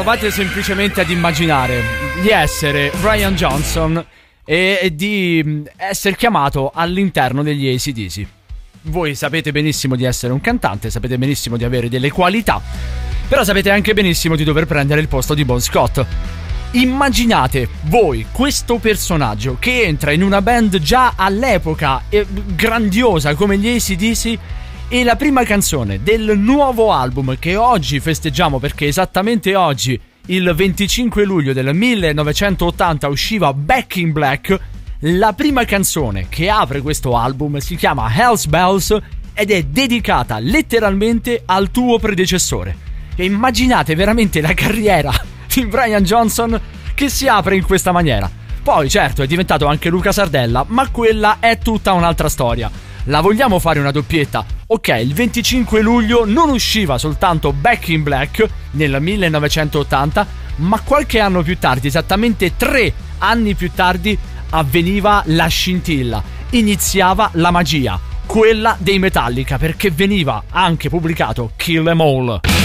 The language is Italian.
Provate semplicemente ad immaginare di essere Brian Johnson e di essere chiamato all'interno degli AC/DC. Voi sapete benissimo di essere un cantante, sapete benissimo di avere delle qualità, però sapete anche benissimo di dover prendere il posto di Bon Scott. Immaginate voi questo personaggio che entra in una band già all'epoca grandiosa come gli AC/DC, e la prima canzone del nuovo album che oggi festeggiamo, perché esattamente oggi, il 25 luglio del 1980, usciva Back in Black. La prima canzone che apre questo album si chiama Hell's Bells ed è dedicata letteralmente al tuo predecessore. E immaginate veramente la carriera di Brian Johnson che si apre in questa maniera. Poi certo è diventato anche Luca Sardella, ma quella è tutta un'altra storia. La vogliamo fare una doppietta? Ok, il 25 luglio non usciva soltanto Back in Black nel 1980, ma qualche anno più tardi, esattamente 3 anni più tardi, avveniva la scintilla, iniziava la magia, quella dei Metallica, perché veniva anche pubblicato Kill 'Em All.